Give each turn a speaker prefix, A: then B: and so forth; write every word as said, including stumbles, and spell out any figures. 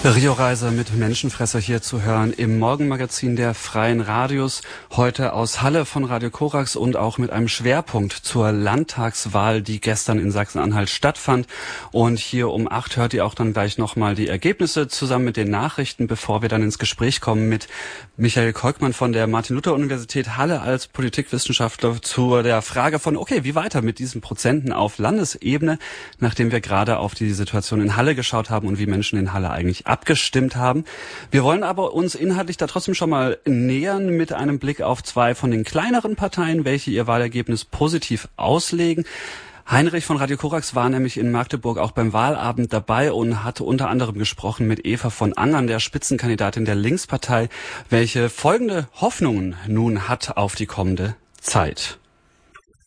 A: Rio-Reise mit Menschenfresser hier zu hören im Morgenmagazin der Freien Radios. Heute aus Halle von Radio Korax und auch mit einem Schwerpunkt zur Landtagswahl, die gestern in Sachsen-Anhalt stattfand. Und hier um acht hört ihr auch dann gleich nochmal die Ergebnisse zusammen mit den Nachrichten, bevor wir dann ins Gespräch kommen mit Michael Kolkmann von der Martin-Luther-Universität Halle als Politikwissenschaftler zu der Frage von, okay, wie weiter mit diesen Prozenten auf Landesebene, nachdem wir gerade auf die Situation in Halle geschaut haben und wie Menschen in Halle eigentlich abgestimmt haben. Wir wollen aber uns inhaltlich da trotzdem schon mal nähern mit einem Blick auf zwei von den kleineren Parteien, welche ihr Wahlergebnis positiv auslegen. Heinrich von Radio Korax war nämlich in Magdeburg auch beim Wahlabend dabei und hatte unter anderem gesprochen mit Eva von Angern, der Spitzenkandidatin der Linkspartei, welche folgende Hoffnungen nun hat auf die kommende Zeit.